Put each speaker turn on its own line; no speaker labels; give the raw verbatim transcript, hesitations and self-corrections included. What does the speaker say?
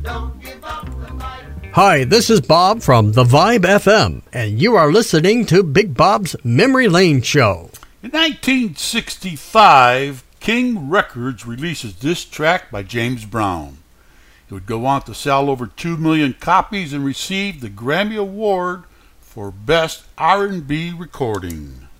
Hi, this is Bob from The Vibe F M, and you are listening to Big Bob's Memory Lane Show.
In nineteen sixty-five, King Records releases this track by James Brown. It would go on to sell over two million copies and receive the Grammy Award for Best R and B Recording.